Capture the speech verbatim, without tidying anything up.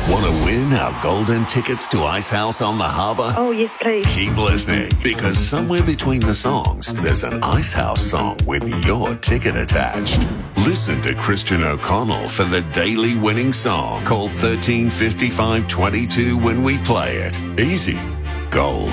Want to win our golden tickets to Ice House on the Harbour? Oh, yes, please. Keep listening, because somewhere between the songs, there's an Ice House song with your ticket attached. Listen to Christian O'Connell for the daily winning song called thirteen fifty-five twenty-two when we play it. Easy. Gold.